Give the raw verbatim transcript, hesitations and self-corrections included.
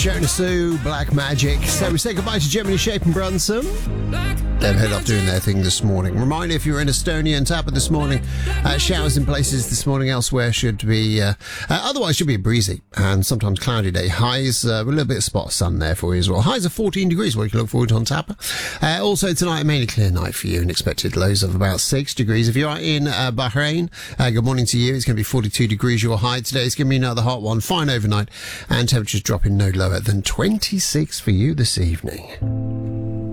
Shona Sue, Black Magic. So we say goodbye to Gemini Shape and Brunson. They've head off doing their thing this morning. Reminder, if you're in Estonia and Tapa this morning, uh, showers in places this morning. Elsewhere should be, uh, uh, otherwise should be a breezy and sometimes cloudy day. Highs, uh, with a little bit of spot of sun there for you as well. Highs of fourteen degrees, what you can look forward to on Tapa. Uh, also tonight, a mainly clear night for you and expected lows of about six degrees. If you are in uh, Bahrain, uh, good morning to you. It's going to be forty-two degrees your high today. It's going to be another hot one, fine overnight, and temperatures dropping no lower than twenty-six for you this evening.